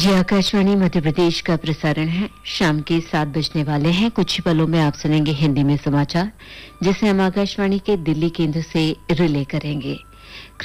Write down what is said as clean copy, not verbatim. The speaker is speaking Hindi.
ये आकाशवाणी मध्य प्रदेश का प्रसारण है। शाम के 7 बजने वाले हैं। कुछ ही पलों में आप सुनेंगे हिंदी में समाचार, जिसे हम आकाशवाणी के दिल्ली केंद्र से रिले करेंगे।